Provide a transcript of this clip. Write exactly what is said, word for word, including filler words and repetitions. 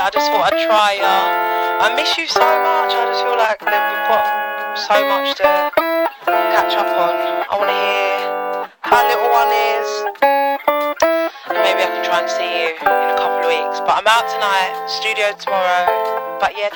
I just thought I'd try ya. I miss you so much. I just feel like that we've got so much to catch up on. I want to hear how little one is, and maybe I can try and see you in a couple of weeks. But I'm out tonight, studio tomorrow. But yeah,